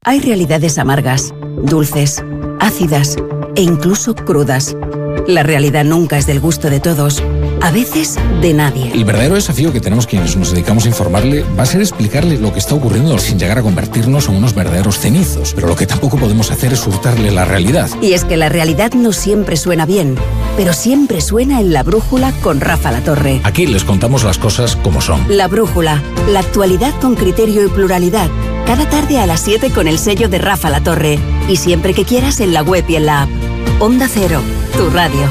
Hay realidades amargas, dulces, ácidas e incluso crudas. La realidad nunca es del gusto de todos, a veces de nadie. El verdadero desafío que tenemos quienes nos dedicamos a informarle va a ser explicarle lo que está ocurriendo sin llegar a convertirnos en unos verdaderos cenizos. Pero lo que tampoco podemos hacer es hurtarle la realidad. Y es que la realidad no siempre suena bien, pero siempre suena en La Brújula con Rafa La Torre. Aquí les contamos las cosas como son. La Brújula, la actualidad con criterio y pluralidad. Cada tarde a las 7 con el sello de Rafa La Torre. Y siempre que quieras en la web y en la app. Onda Cero, tu radio.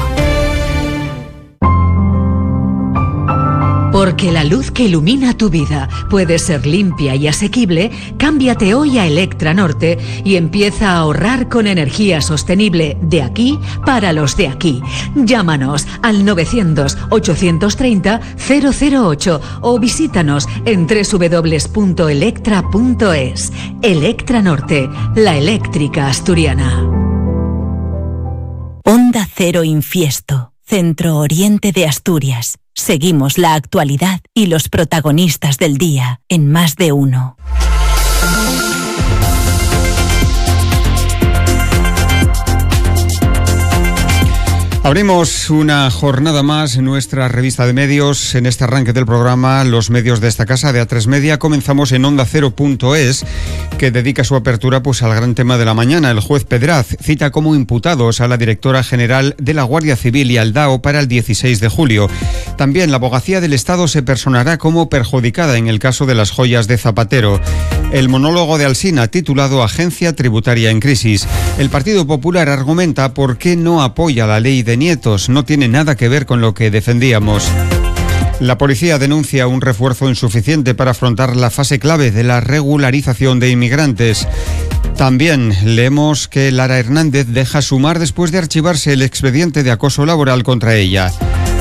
Porque la luz que ilumina tu vida puede ser limpia y asequible, cámbiate hoy a Electra Norte y empieza a ahorrar con energía sostenible de aquí para los de aquí. Llámanos al 900-830-008 o visítanos en www.electra.es. Electra Norte, la eléctrica asturiana. Onda Cero Infiesto, Centro Oriente de Asturias. Seguimos la actualidad y los protagonistas del día en Más de Uno. Abrimos una jornada más en nuestra revista de medios. En este arranque del programa, los medios de esta casa de A3 Media, comenzamos en OndaCero.es, que dedica su apertura pues al gran tema de la mañana. El juez Pedraz cita como imputados a la directora general de la Guardia Civil y al DAO para el 16 de julio. También la Abogacía del Estado se personará como perjudicada en el caso de las joyas de Zapatero. El monólogo de Alsina, titulado Agencia Tributaria en Crisis. El Partido Popular argumenta por qué no apoya la ley de Nietos. No tiene nada que ver con lo que defendíamos. La policía denuncia un refuerzo insuficiente para afrontar la fase clave de la regularización de inmigrantes. También leemos que Lara Hernández deja Sumar después de archivarse el expediente de acoso laboral contra ella.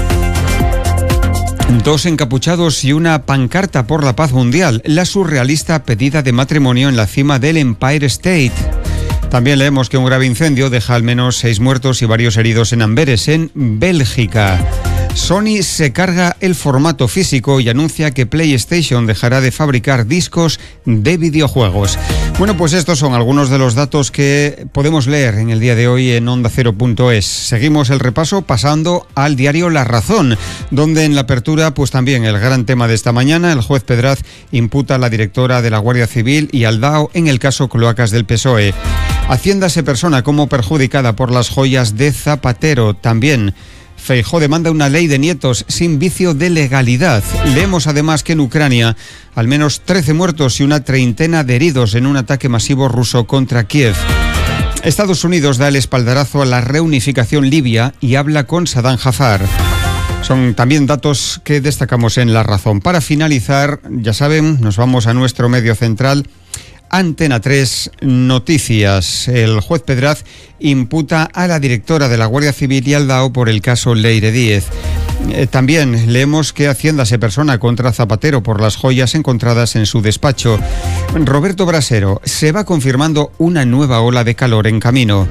2 encapuchados y una pancarta por la paz mundial. La surrealista pedida de matrimonio en la cima del Empire State. También leemos que un grave incendio deja al menos 6 muertos y varios heridos en Amberes, en Bélgica. Sony se carga el formato físico y anuncia que PlayStation dejará de fabricar discos de videojuegos. Bueno, pues estos son algunos de los datos que podemos leer en el día de hoy en OndaCero.es. Seguimos el repaso pasando al diario La Razón, donde en la apertura pues también el gran tema de esta mañana. El juez Pedraz imputa a la directora de la Guardia Civil y al DAO en el caso Cloacas del PSOE. Hacienda se persona como perjudicada por las joyas de Zapatero. También Feijóo demanda una ley de nietos sin vicio de legalidad. Leemos además que en Ucrania al menos 13 muertos y una treintena de heridos en un ataque masivo ruso contra Kiev. Estados Unidos da el espaldarazo a la reunificación libia y habla con Saddam Haftar. Son también datos que destacamos en La Razón. Para finalizar, ya saben, nos vamos a nuestro medio central. Antena 3 Noticias. El juez Pedraz imputa a la directora de la Guardia Civil y al DAO por el caso Leire Díez. También leemos que Hacienda se persona contra Zapatero por las joyas encontradas en su despacho. Roberto Brasero, se va confirmando una nueva ola de calor en camino.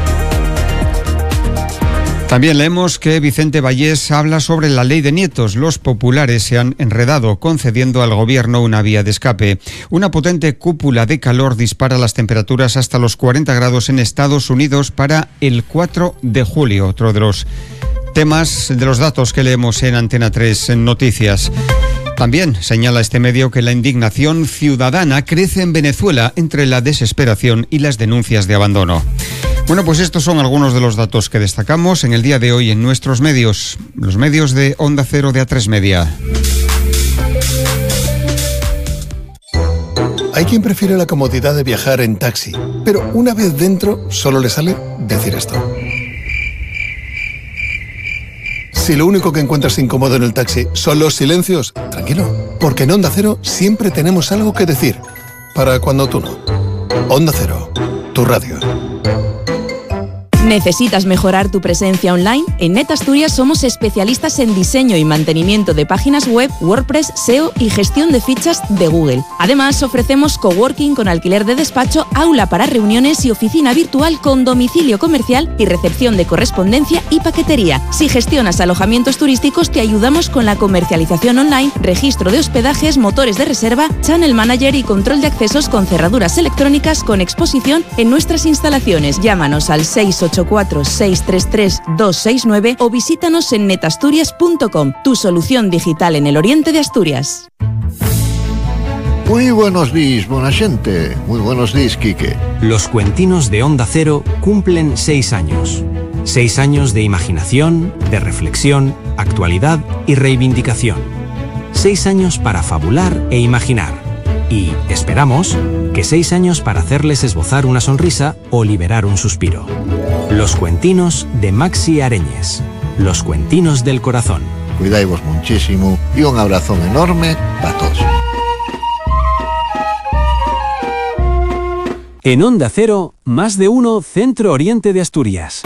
También leemos que Vicente Vallés habla sobre la ley de nietos. Los populares se han enredado, concediendo al gobierno una vía de escape. Una potente cúpula de calor dispara las temperaturas hasta los 40 grados en Estados Unidos para el 4 de julio. Otro de los temas, de los datos que leemos en Antena 3 Noticias. También señala este medio que la indignación ciudadana crece en Venezuela entre la desesperación y las denuncias de abandono. Bueno, pues estos son algunos de los datos que destacamos en el día de hoy en nuestros medios, los medios de Onda Cero de A3 Media. Hay quien prefiere la comodidad de viajar en taxi, pero una vez dentro solo le sale decir esto. Si lo único que encuentras incómodo en el taxi son los silencios, tranquilo, porque en Onda Cero siempre tenemos algo que decir, para cuando tú no. Onda Cero, tu radio. ¿Necesitas mejorar tu presencia online? En NetAsturias somos especialistas en diseño y mantenimiento de páginas web, WordPress, SEO y gestión de fichas de Google. Además, ofrecemos coworking con alquiler de despacho, aula para reuniones y oficina virtual con domicilio comercial y recepción de correspondencia y paquetería. Si gestionas alojamientos turísticos, te ayudamos con la comercialización online, registro de hospedajes, motores de reserva, channel manager y control de accesos con cerraduras electrónicas con exposición en nuestras instalaciones. Llámanos al 684-633-269 o visítanos en netasturias.com, tu solución digital en el oriente de Asturias. Muy buenos días, buena gente. Muy buenos días, Quique. Los cuentinos de Onda Cero cumplen 6 años. 6 años de imaginación, de reflexión, actualidad y reivindicación. 6 años para fabular e imaginar. Y, esperamos, que 6 años para hacerles esbozar una sonrisa o liberar un suspiro. Los cuentinos de Maxi Areñes. Los cuentinos del corazón. Cuidaos muchísimo y un abrazo enorme para todos. En Onda Cero, más de uno Centro Oriente de Asturias.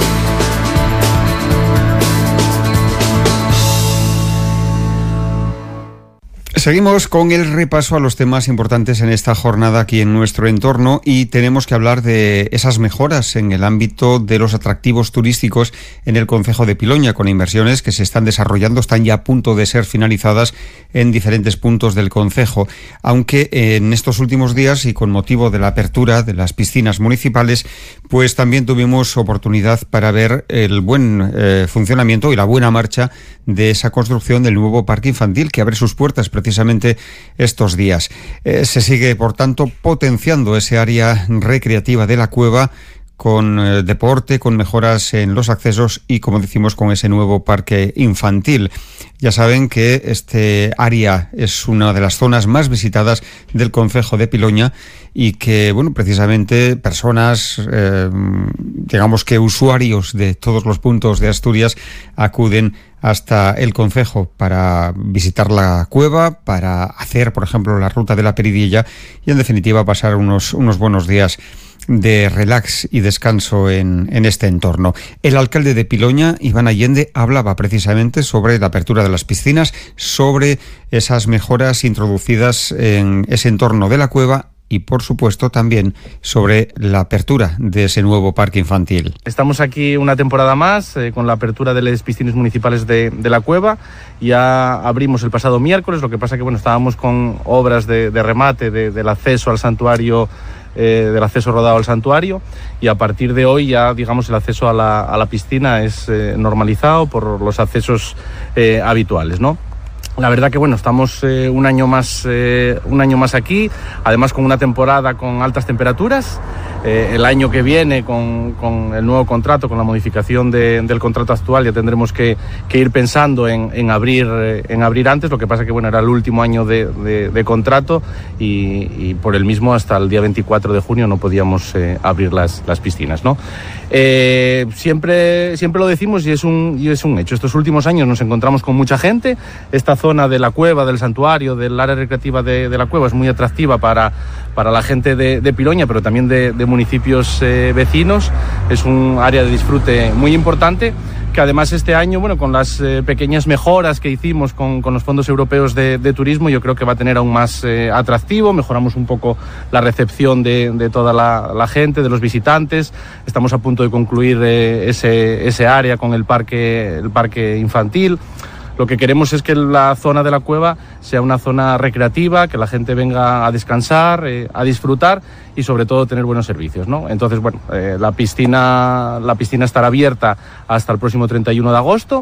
Seguimos con el repaso a los temas importantes en esta jornada aquí en nuestro entorno y tenemos que hablar de esas mejoras en el ámbito de los atractivos turísticos en el concejo de Piloña, con inversiones que se están desarrollando, están ya a punto de ser finalizadas en diferentes puntos del concejo, aunque en estos últimos días y con motivo de la apertura de las piscinas municipales, pues también tuvimos oportunidad para ver el buen funcionamiento y la buena marcha de esa construcción del nuevo parque infantil que abre sus puertas precisamente estos días. Se sigue, por tanto, potenciando ese área recreativa de la cueva con deporte, con mejoras en los accesos y, como decimos, con ese nuevo parque infantil. Ya saben que este área es una de las zonas más visitadas del concejo de Piloña y que, bueno, precisamente personas, digamos que usuarios de todos los puntos de Asturias acuden hasta el concejo para visitar la cueva, para hacer, por ejemplo, la ruta de la Peridilla y, en definitiva, pasar unos buenos días de relax y descanso en este entorno. El alcalde de Piloña, Iván Allende, hablaba precisamente sobre la apertura de las piscinas, sobre esas mejoras introducidas en ese entorno de la cueva y, por supuesto, también sobre la apertura de ese nuevo parque infantil. Estamos aquí una temporada más con la apertura de las piscinas municipales de la cueva. Ya abrimos el pasado miércoles, lo que pasa que estábamos con obras de remate del acceso al santuario, del acceso rodado al santuario, y a partir de hoy ya, digamos, el acceso a la piscina es normalizado por los accesos habituales, ¿no? La verdad que estamos un año más aquí, además con una temporada con altas temperaturas. El año que viene, con el nuevo contrato, con la modificación del contrato actual, ya tendremos que ir pensando en abrir antes. Lo que pasa que era el último año de contrato y por el mismo hasta el día 24 de junio no podíamos abrir las piscinas, ¿no? Siempre lo decimos y es un hecho. Estos últimos años nos encontramos con mucha gente. Esta zona de la cueva, del santuario, del área recreativa de la cueva es muy atractiva para la gente de Piloña, pero también de municipios vecinos. Es un área de disfrute muy importante, que además este año, con las pequeñas mejoras que hicimos con los fondos europeos de turismo, yo creo que va a tener aún más atractivo. Mejoramos un poco la recepción de toda la gente, de los visitantes. Estamos a punto de concluir ese área con el parque infantil. Lo que queremos es que la zona de la cueva sea una zona recreativa, que la gente venga a descansar, a disfrutar y sobre todo tener buenos servicios, ¿no? Entonces, la piscina estará abierta hasta el próximo 31 de agosto.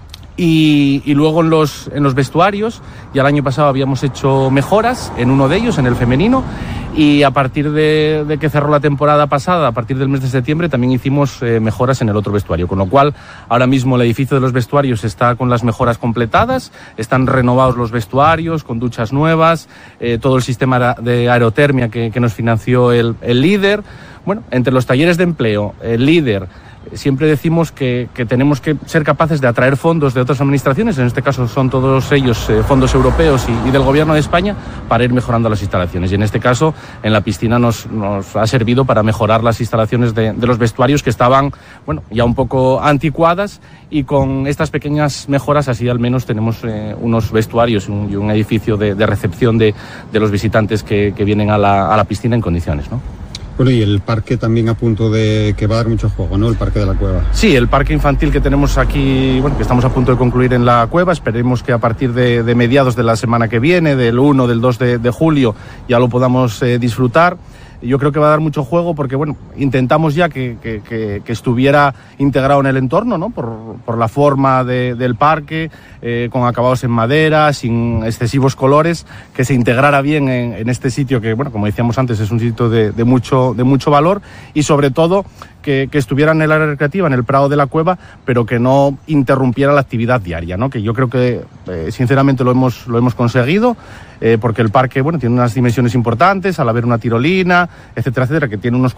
Y luego en los vestuarios, ya el año pasado habíamos hecho mejoras en uno de ellos, en el femenino, y a partir de que cerró la temporada pasada, a partir del mes de septiembre, también hicimos mejoras en el otro vestuario, con lo cual ahora mismo el edificio de los vestuarios está con las mejoras completadas, están renovados los vestuarios, con duchas nuevas, todo el sistema de aerotermia que nos financió el líder. Entre los talleres de empleo, el líder, siempre decimos que tenemos que ser capaces de atraer fondos de otras administraciones, en este caso son todos ellos fondos europeos y del Gobierno de España, para ir mejorando las instalaciones. Y en este caso, en la piscina nos ha servido para mejorar las instalaciones de los vestuarios, que estaban, bueno, ya un poco anticuadas, y con estas pequeñas mejoras así al menos tenemos unos vestuarios y un edificio de recepción de los visitantes que vienen a la piscina en condiciones, ¿no? Bueno, y el parque también a punto de que va a dar mucho juego, ¿no? El parque de la cueva. Sí, el parque infantil que tenemos aquí, bueno, que estamos a punto de concluir en la cueva, esperemos que a partir de mediados de la semana que viene, del 1, del 2 de julio, ya lo podamos disfrutar. Yo creo que va a dar mucho juego porque, bueno, intentamos ya que estuviera integrado en el entorno, ¿no? Por la forma del parque, con acabados en madera, sin excesivos colores, que se integrara bien en este sitio que, bueno, como decíamos antes, es un sitio de mucho valor, y sobre todo que estuviera en el área recreativa, en el Prado de la Cueva, pero que no interrumpiera la actividad diaria, ¿no? Que yo creo que sinceramente lo hemos conseguido, porque el parque, bueno, tiene unas dimensiones importantes, al haber una tirolina, etcétera, etcétera, que tiene unos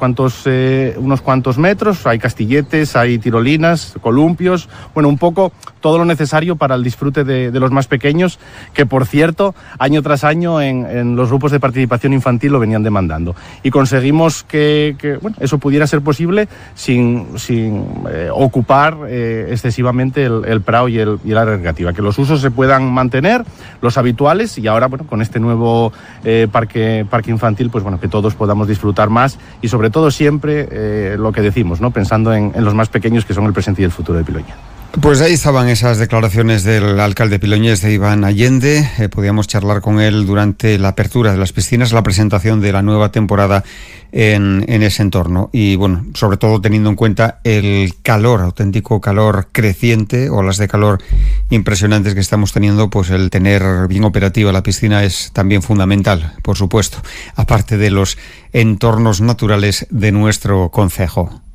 cuantos metros, hay castilletes, hay tirolinas, columpios, bueno, un poco todo lo necesario para el disfrute de los más pequeños, que por cierto, año tras año en los grupos de participación infantil lo venían demandando. Y conseguimos que bueno, eso pudiera ser posible sin ocupar excesivamente el Prado y el área recreativa, que los usos se puedan mantener, los habituales, y ahora, bueno, con este nuevo parque infantil, pues bueno, que todos podamos disfrutar más, y sobre todo siempre lo que decimos, ¿no? Pensando en los más pequeños, que son el presente y el futuro de Piloña. Pues ahí estaban esas declaraciones del alcalde piloñés, de Iván Allende. Podíamos charlar con él durante la apertura de las piscinas, la presentación de la nueva temporada en ese entorno. Y bueno, sobre todo teniendo en cuenta el calor, auténtico calor creciente, olas de calor impresionantes que estamos teniendo, pues el tener bien operativa la piscina es también fundamental, por supuesto, aparte de los entornos naturales de nuestro concejo.